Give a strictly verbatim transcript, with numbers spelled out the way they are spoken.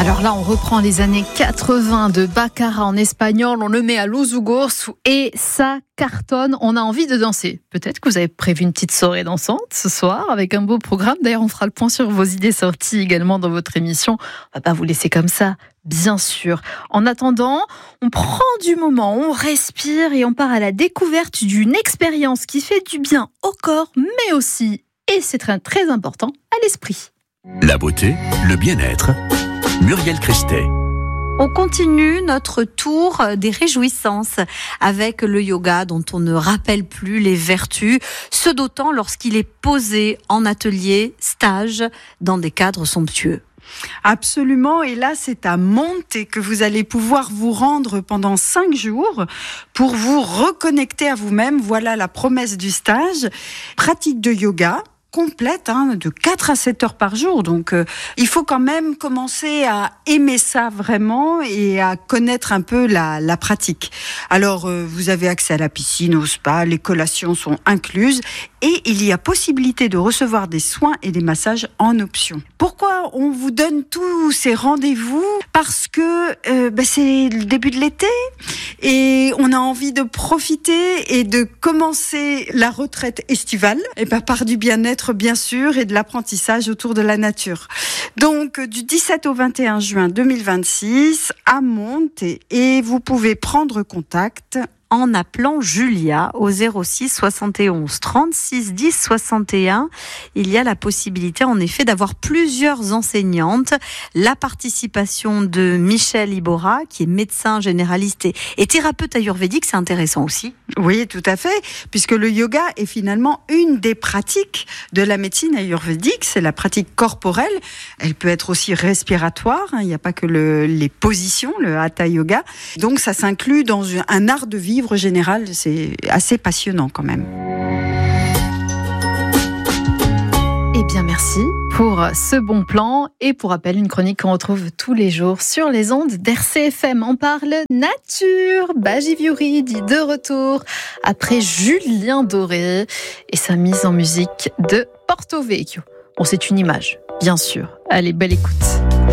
Alors là, on reprend les années quatre-vingts de Baccara en espagnol, on le met à Los Ugos et ça cartonne, on a envie de danser. Peut-être que vous avez prévu une petite soirée dansante ce soir avec un beau programme. D'ailleurs, on fera le point sur vos idées sorties également dans votre émission. On va pas vous laisser comme ça, bien sûr. En attendant, on prend du moment, on respire et on part à la découverte d'une expérience qui fait du bien au corps, mais aussi, et c'est très, très important, à l'esprit. La beauté, le bien-être. Muriel Christet. On continue notre tour des réjouissances avec le yoga dont on ne rappelle plus les vertus, ce d'autant lorsqu'il est posé en atelier, stage, dans des cadres somptueux. Absolument, et là c'est à Monte que vous allez pouvoir vous rendre pendant cinq jours pour vous reconnecter à vous-même. Voilà la promesse du stage. Pratique de yoga complète, hein, de quatre à sept heures par jour. Donc, euh, il faut quand même commencer à aimer ça vraiment et à connaître un peu la, la pratique. Alors, euh, vous avez accès à la piscine, au spa, les collations sont incluses et il y a possibilité de recevoir des soins et des massages en option. Pourquoi on vous donne tous ces rendez-vous ? Parce que euh, bah, c'est le début de l'été et on a envie de profiter et de commencer la retraite estivale et bah, par du bien-être bien sûr, et de l'apprentissage autour de la nature. Donc, du dix-sept au vingt et un juin deux mille vingt-six, à Monte, et vous pouvez prendre contact en appelant Julia au zéro six soixante et onze trente-six dix soixante et un. Il y a la possibilité en effet d'avoir plusieurs enseignantes. La participation de Michel Ibora, qui est médecin généraliste et, et thérapeute ayurvédique, c'est intéressant aussi. Oui, tout à fait, puisque le yoga est finalement une des pratiques de la médecine ayurvédique. C'est la pratique corporelle. Elle peut être aussi respiratoire. Il n'y a pas que le, les positions, le hatha yoga. Donc ça s'inclut dans un art de vivre général, c'est assez passionnant quand même. Eh bien, merci pour ce bon plan. Et pour rappel, une chronique qu'on retrouve tous les jours sur les ondes d'R C F M. On parle nature. Bajiviuri dit de retour après Julien Doré et sa mise en musique de Porto Vecchio. Bon, c'est une image, bien sûr. Allez, belle écoute.